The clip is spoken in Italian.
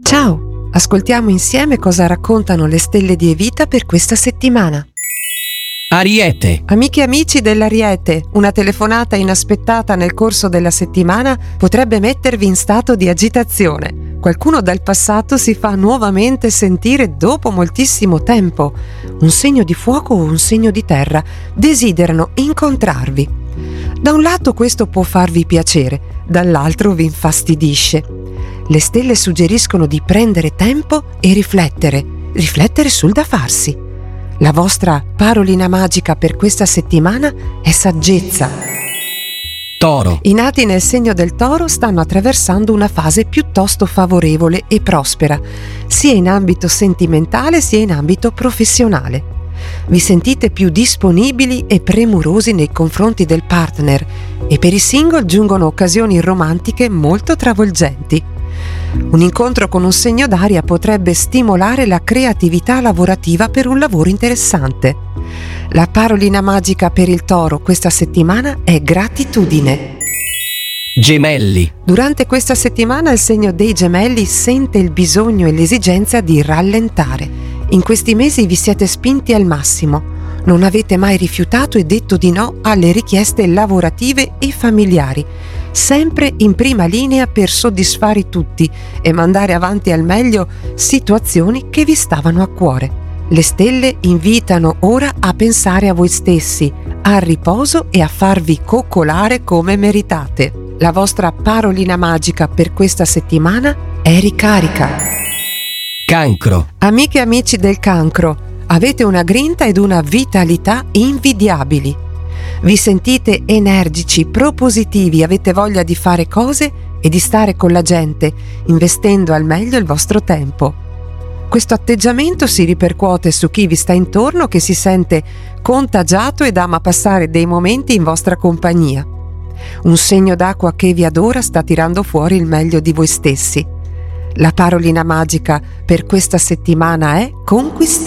Ciao, ascoltiamo insieme cosa raccontano le stelle di Evita per questa settimana. Ariete. Amiche e amici dell'Ariete, una telefonata inaspettata nel corso della settimana potrebbe mettervi in stato di agitazione. Qualcuno dal passato si fa nuovamente sentire dopo moltissimo tempo. Un segno di fuoco o un segno di terra desiderano incontrarvi. Da un lato questo può farvi piacere, dall'altro vi infastidisce. Le stelle suggeriscono di prendere tempo e riflettere sul da farsi. La vostra parolina magica per questa settimana è saggezza. Toro. I nati nel segno del Toro stanno attraversando una fase piuttosto favorevole e prospera, sia in ambito sentimentale sia in ambito professionale. Vi sentite più disponibili e premurosi nei confronti del partner e per i single giungono occasioni romantiche molto travolgenti. Un incontro con un segno d'aria potrebbe stimolare la creatività lavorativa per un lavoro interessante. La parolina magica per il Toro questa settimana è gratitudine. Gemelli. Durante questa settimana il segno dei Gemelli sente il bisogno e l'esigenza di rallentare. In questi mesi vi siete spinti al massimo. Non avete mai rifiutato e detto di no alle richieste lavorative e familiari. Sempre in prima linea per soddisfare tutti e mandare avanti al meglio situazioni che vi stavano a cuore. Le stelle invitano ora a pensare a voi stessi, al riposo e a farvi coccolare come meritate. La vostra parolina magica per questa settimana è ricarica. Cancro. Amiche e amici del Cancro, avete una grinta ed una vitalità invidiabili. Vi sentite energici, propositivi, avete voglia di fare cose e di stare con la gente, investendo al meglio il vostro tempo. Questo atteggiamento si ripercuote su chi vi sta intorno, che si sente contagiato ed ama passare dei momenti in vostra compagnia. Un segno d'acqua che vi adora sta tirando fuori il meglio di voi stessi. La parolina magica per questa settimana è conquistare.